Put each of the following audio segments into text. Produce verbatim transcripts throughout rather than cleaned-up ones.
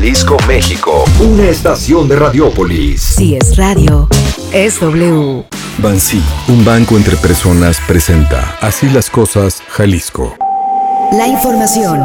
Jalisco, México. Una estación de Radiópolis. Si es radio, es W. Bansi, un banco entre personas, presenta Así las Cosas, Jalisco. La información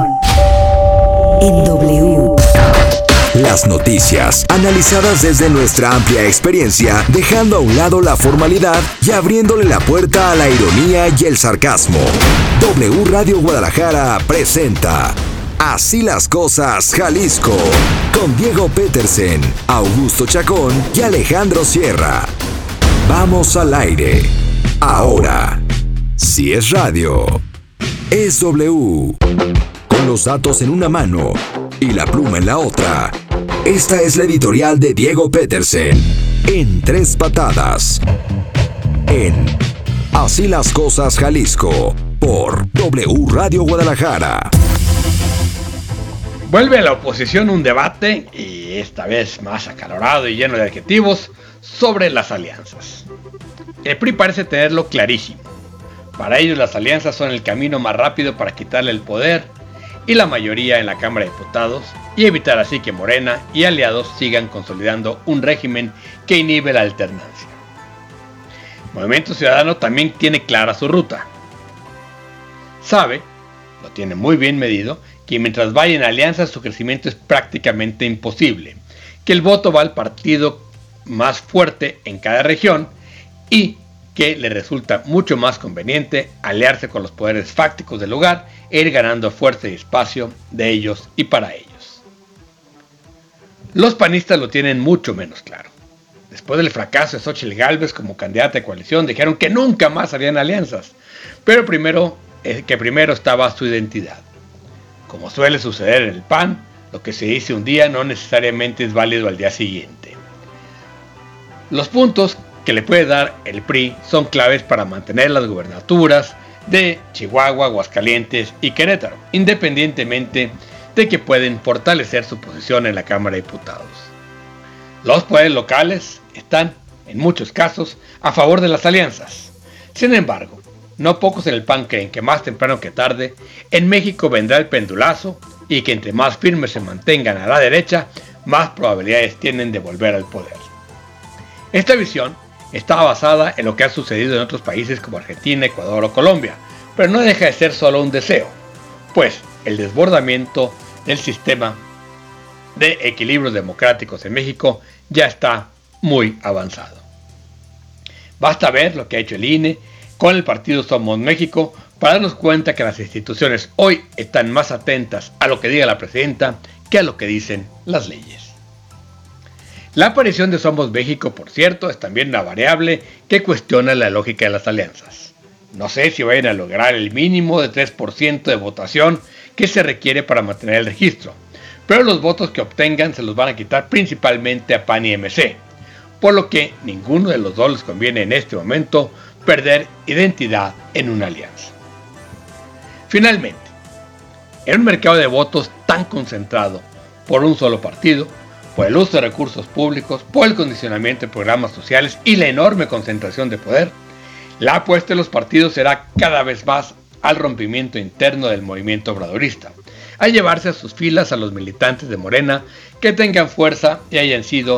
en W. Las noticias, analizadas desde nuestra amplia experiencia, dejando a un lado la formalidad y abriéndole la puerta a la ironía y el sarcasmo. W Radio Guadalajara presenta Así las Cosas, Jalisco, con Diego Petersen, Augusto Chacón y Alejandro Sierra. Vamos al aire. Ahora, si es radio, es W. Con los datos en una mano y la pluma en la otra. Esta es la editorial de Diego Petersen, en tres patadas. En Así las Cosas, Jalisco, por W Radio Guadalajara. Vuelve a la oposición un debate, y esta vez más acalorado y lleno de adjetivos, sobre las alianzas. El P R I parece tenerlo clarísimo. Para ellos las alianzas son el camino más rápido para quitarle el poder y la mayoría en la Cámara de Diputados, y evitar así que Morena y aliados sigan consolidando un régimen que inhibe la alternancia. Movimiento Ciudadano también tiene clara su ruta. Sabe, lo tiene muy bien medido, que mientras vaya en alianzas su crecimiento es prácticamente imposible, que el voto va al partido más fuerte en cada región y que le resulta mucho más conveniente aliarse con los poderes fácticos del lugar e ir ganando fuerza y espacio de ellos y para ellos. Los panistas lo tienen mucho menos claro. Después del fracaso de Xóchitl Gálvez como candidata de coalición, dijeron que nunca más harían alianzas, pero primero, eh, que primero estaba su identidad. Como suele suceder en el P A N, lo que se dice un día no necesariamente es válido al día siguiente. Los puntos que le puede dar el P R I son claves para mantener las gubernaturas de Chihuahua, Aguascalientes y Querétaro, independientemente de que pueden fortalecer su posición en la Cámara de Diputados. Los poderes locales están, en muchos casos, a favor de las alianzas. Sin embargo, no pocos en el P A N creen que más temprano que tarde, en México vendrá el pendulazo y que entre más firmes se mantengan a la derecha, más probabilidades tienen de volver al poder. Esta visión está basada en lo que ha sucedido en otros países como Argentina, Ecuador o Colombia, pero no deja de ser solo un deseo, pues el desbordamiento del sistema de equilibrios democráticos en México ya está muy avanzado. Basta ver lo que ha hecho el I N E con el partido Somos México para darnos cuenta que las instituciones hoy están más atentas a lo que diga la presidenta que a lo que dicen las leyes. La aparición de Somos México, por cierto, es también una variable que cuestiona la lógica de las alianzas. No sé si vayan a lograr el mínimo de tres por ciento de votación que se requiere para mantener el registro, pero los votos que obtengan se los van a quitar principalmente a P A N y M C, por lo que ninguno de los dos les conviene en este momento perder identidad en una alianza. Finalmente, en un mercado de votos tan concentrado por un solo partido, por el uso de recursos públicos, por el condicionamiento de programas sociales y la enorme concentración de poder, la apuesta de los partidos será cada vez más al rompimiento interno del movimiento obradorista, a llevarse a sus filas a los militantes de Morena que tengan fuerza y hayan sido